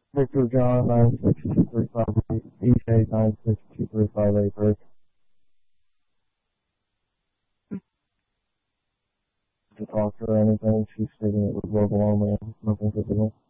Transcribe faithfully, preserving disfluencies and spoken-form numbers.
Victor John nine six two three five eight, E J nine six two three five eight three. To talk to her or anything, she's stating it was verbal only and nothing physical.